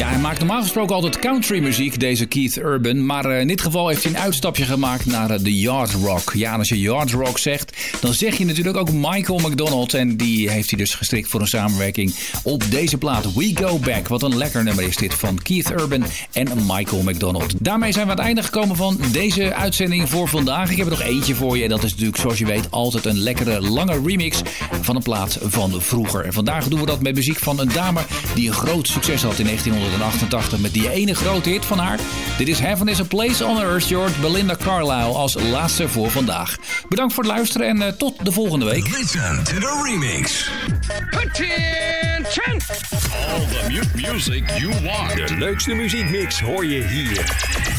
Ja, hij maakt normaal gesproken altijd country muziek, deze Keith Urban. Maar in dit geval heeft hij een uitstapje gemaakt naar de yard rock. Ja, en als je yard rock zegt, dan zeg je natuurlijk ook Michael McDonald. En die heeft hij dus gestrikt voor een samenwerking op deze plaat We Go Back. Wat een lekker nummer is dit van Keith Urban en Michael McDonald. Daarmee zijn we aan het einde gekomen van deze uitzending voor vandaag. Ik heb er nog eentje voor je. En dat is natuurlijk, zoals je weet, altijd een lekkere lange remix van een plaat van vroeger. En vandaag doen we dat met muziek van een dame die een groot succes had in 1988 met die ene grote hit van haar. Dit is Heaven is a Place on Earth. Je hoort Belinda Carlisle als laatste voor vandaag. Bedankt voor het luisteren en tot de volgende week. Listen to the remix. Attention! All the music you want. De leukste muziekmix hoor je hier.